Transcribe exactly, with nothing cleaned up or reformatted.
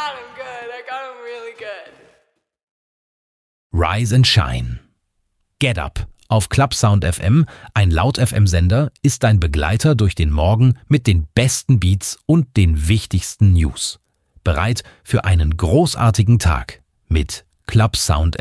him good. I got him really good. Rise and Shine. Get Up auf Clubsound F M, ein Laut-F M-Sender, ist dein Begleiter durch den Morgen mit den besten Beats und den wichtigsten News. Bereit für einen großartigen Tag mit Clubsound